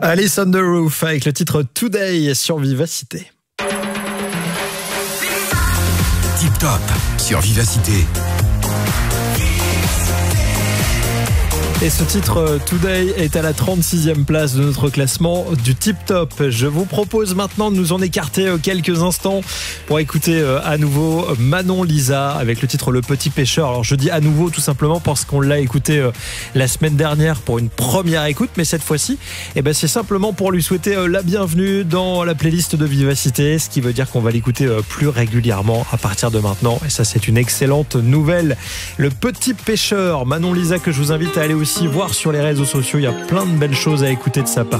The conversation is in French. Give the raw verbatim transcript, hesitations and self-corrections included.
Alice on the Roof avec le titre Today sur Vivacité. Tip Top sur Vivacité. Et ce titre Today est à la trente-sixième place de notre classement du Tip Top. Je vous propose maintenant de nous en écarter quelques instants pour écouter à nouveau Manon Lisa avec le titre Le Petit Pêcheur. Alors je dis à nouveau tout simplement parce qu'on l'a écouté la semaine dernière pour une première écoute, mais cette fois-ci, eh ben c'est simplement pour lui souhaiter la bienvenue dans la playlist de Vivacité, ce qui veut dire qu'on va l'écouter plus régulièrement à partir de maintenant. Et ça, c'est une excellente nouvelle. Le Petit Pêcheur, Manon Lisa, que je vous invite à aller aussi voir sur les réseaux sociaux. Il y a plein de belles choses à écouter de sa part.